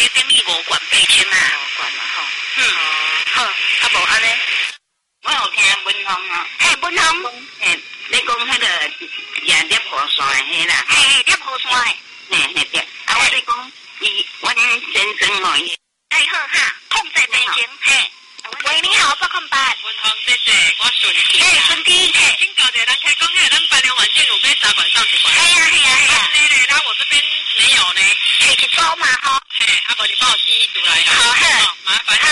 个等于5罐8千啊。 5罐嘛吼。 好，啊无安尼。我有听文芳啊。嘿，文芳。嘿，你讲迄个也猎河山的迄啦。嘿，猎河山的。嘿对。啊，我咧讲，阮先生哦，哎好哈，控制病情嘿。喂，你好，报空班。 文芳姐姐，我顺天。 嘿，顺天嘿。 请教者，咱开讲迄咱白莲环境有买3罐上1罐。 嘿呀。 对，那我这边没有呢。 嘿，一包嘛吼。 嘿，啊无你帮我寄一组来。 好， 麻烦。